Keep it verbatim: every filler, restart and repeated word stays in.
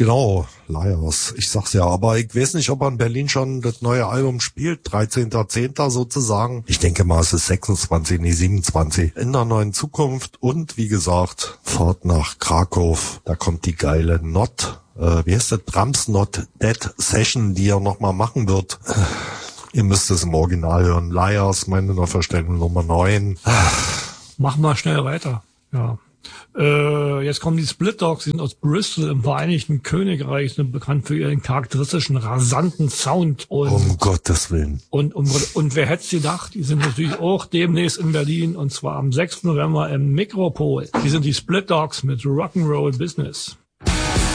Genau, Liars. Ich sag's ja, aber ich weiß nicht, ob er in Berlin schon das neue Album spielt. dreizehnter zehnter sozusagen. Ich denke mal, es ist sechsundzwanzig, nee, siebenundzwanzig. In der neuen Zukunft. Und wie gesagt, Fahrt nach Krakow. Da kommt die geile Not. Äh, wie heißt das? Drums Not Dead Session, die er nochmal machen wird. Ihr müsst es im Original hören. Liars, meine Neuverstellung Nummer neun. Machen wir schnell weiter. Ja. Äh, jetzt kommen die Split Dogs, die sind aus Bristol im Vereinigten Königreich, sind bekannt für ihren charakteristischen, rasanten Sound. Und, um Gottes Willen. Und, und, und wer hätte es gedacht, die sind natürlich auch demnächst in Berlin, und zwar am sechsten November im Mikropol. Die sind die Split Dogs mit Rock'n'Roll Business.